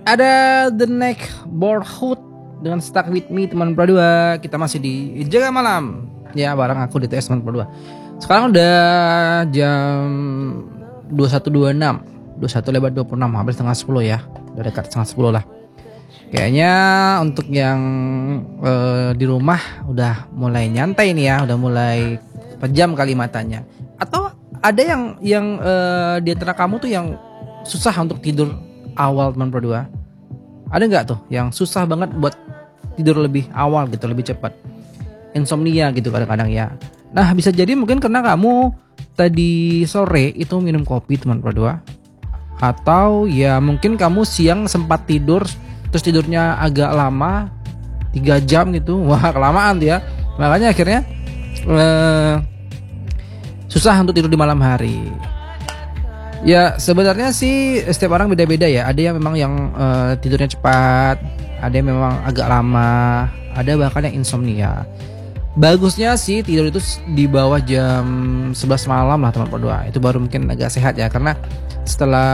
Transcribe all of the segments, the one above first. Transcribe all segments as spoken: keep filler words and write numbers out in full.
Ada The Neighborhood dengan Stuck With Me teman berdua. Kita masih di Jaga Malam ya, bareng aku di T S teman berdua. Sekarang udah jam dua puluh satu dua puluh enam, dua puluh satu lewat dua puluh enam, hampir setengah sepuluh ya. Udah dekat setengah sepuluh lah. Kayaknya untuk yang uh, di rumah udah mulai nyantai nih ya, udah mulai pejam kali matanya. Atau ada yang yang uh, di antara kamu tuh yang susah untuk tidur awal teman berdua? Ada nggak tuh yang susah banget buat tidur lebih awal gitu, lebih cepat? Insomnia gitu kadang-kadang ya. Nah bisa jadi mungkin karena kamu tadi sore itu minum kopi teman berdua. Atau ya mungkin kamu siang sempat tidur terus tidurnya agak lama, tiga jam gitu. Wah kelamaan tuh ya. Makanya akhirnya eh, susah untuk tidur di malam hari. Ya sebenarnya sih setiap orang beda-beda ya. Ada yang memang yang uh, tidurnya cepat, ada yang memang agak lama, ada bahkan yang insomnia. Bagusnya sih tidur itu di bawah jam sebelas malam lah teman berdua. Itu baru mungkin agak sehat ya, karena setelah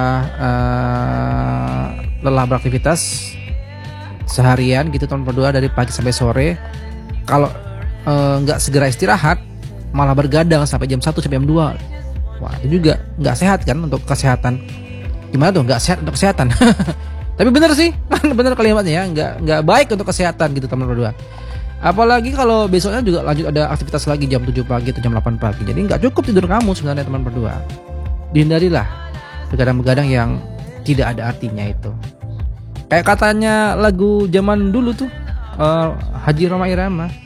uh, lelah beraktivitas seharian gitu teman berdua dari pagi sampai sore, kalau nggak uh, segera istirahat malah bergadang sampai jam satu sampai jam dua. Wah itu juga nggak sehat kan untuk kesehatan. Gimana tuh nggak sehat untuk kesehatan? Tapi bener sih, kan bener kalimatnya ya, nggak nggak baik untuk kesehatan gitu teman berdua. Apalagi kalau besoknya juga lanjut ada aktivitas lagi jam tujuh pagi atau jam delapan pagi. Jadi nggak cukup tidur kamu sebenarnya teman berdua. Dihindarilah begadang-begadang yang tidak ada artinya itu. Kayak katanya lagu zaman dulu tuh, uh, Haji Roma Irama,